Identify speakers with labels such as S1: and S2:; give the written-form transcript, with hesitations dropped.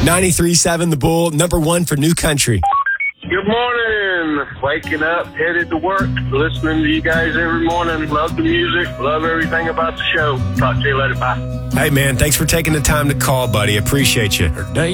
S1: 93.7 The Bull, number one for new country.
S2: Good morning. Waking up, headed to work, listening to you guys every morning. Love the music, love everything about the show. Talk to you later. Bye.
S1: Hey, man, thanks for taking the time to call, buddy. Appreciate you.